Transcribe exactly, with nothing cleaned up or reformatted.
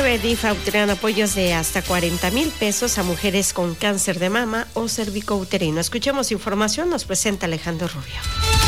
nueve, D I F autorizan apoyos de hasta cuarenta mil pesos a mujeres con cáncer de mama o cervicouterino. Escuchemos información, nos presenta Alejandro Rubio.